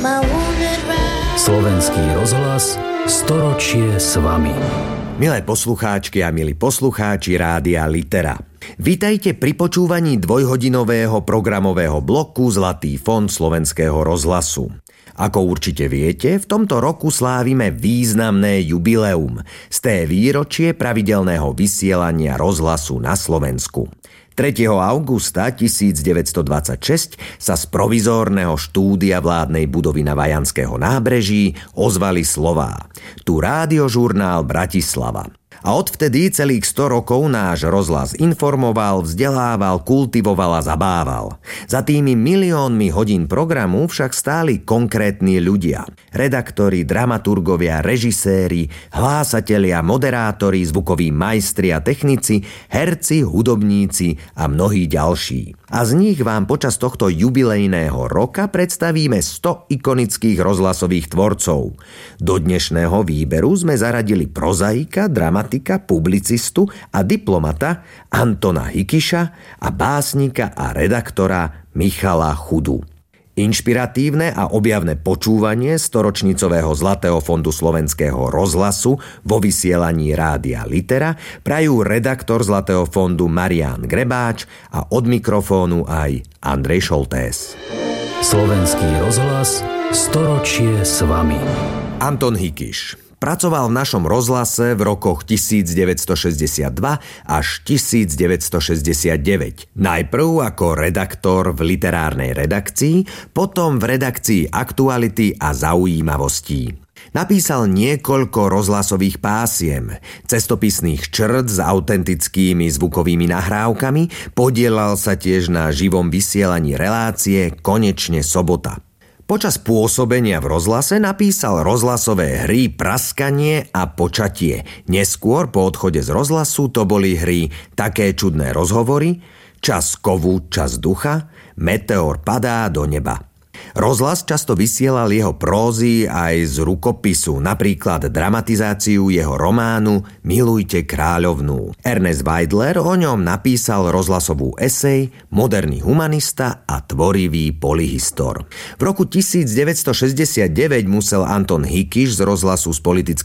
Slovenský rozhlas, storočie s vami. Milé poslucháčky a milí poslucháči Rádia Litera. Vítajte pri počúvaní dvojhodinového programového bloku Zlatý fond Slovenského rozhlasu. Ako určite viete, v tomto roku slávime významné jubileum, sté výročie pravidelného vysielania rozhlasu na Slovensku. 3. augusta 1926 sa z provizórneho štúdia vládnej budovy na Vajanského nábreží ozvali slová: Tu rádiožurnál Bratislava. A odvtedy celých 100 rokov náš rozhlas informoval, vzdelával, kultivoval a zabával. Za tými miliónmi hodín programu však stáli konkrétni ľudia. Redaktori, dramaturgovia, režiséri, hlásatelia, moderátori, zvukoví majstri a technici, herci, hudobníci a mnohí ďalší. A z nich vám počas tohto jubilejného roka predstavíme 100 ikonických rozhlasových tvorcov. Do dnešného výberu sme zaradili prozaika, dramatika, publicistu a diplomata Antona Hikiša a básnika a redaktora Michala Chudu. Inšpiratívne a objavné počúvanie storočnicového Zlatého fondu Slovenského rozhlasu vo vysielaní Rádia Litera prajú redaktor Zlatého fondu Marián Grebáč a od mikrofónu aj Andrej Šoltés. Slovenský rozhlas, storočie s vami. Anton Hikiš pracoval v našom rozhlase v rokoch 1962 až 1969. Najprv ako redaktor v literárnej redakcii, potom v redakcii aktuality a zaujímavostí. Napísal niekoľko rozhlasových pásiem, cestopisných črt s autentickými zvukovými nahrávkami, podielal sa tiež na živom vysielaní relácie Konečne sobota. Počas pôsobenia v rozhlase napísal rozhlasové hry Praskanie a Počatie. Neskôr po odchode z rozhlasu to boli hry Také čudné rozhovory, Čas kovu, čas ducha, Meteor padá do neba. Rozhlas často vysielal jeho prózy aj z rukopisu, napríklad dramatizáciu jeho románu Milujte kráľovnú. Ernest Weidler o ňom napísal rozhlasovú esej Moderný humanista a tvorivý polyhistor. V roku 1969 musel Anton Hikiš z rozhlasu z politických